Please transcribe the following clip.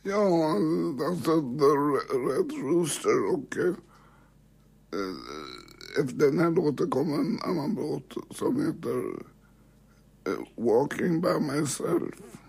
Ja, alltså The Red Rooster och efter den här låten kommer en annan låt som heter Walking by myself.